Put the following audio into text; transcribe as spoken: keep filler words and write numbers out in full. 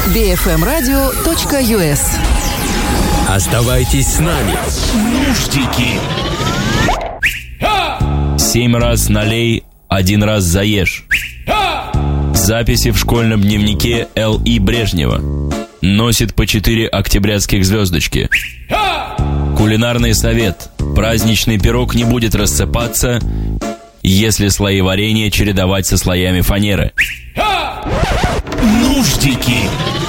би эф эм радио точка ю эс. Оставайтесь с нами. Нуждики. Семь раз налей, один раз заешь. Записи в школьном дневнике Л И Брежнева. Носит по четыре октябрятских звездочки. Кулинарный совет. Праздничный пирог не будет рассыпаться, если слои варенья чередовать со слоями фанеры. Нуждики.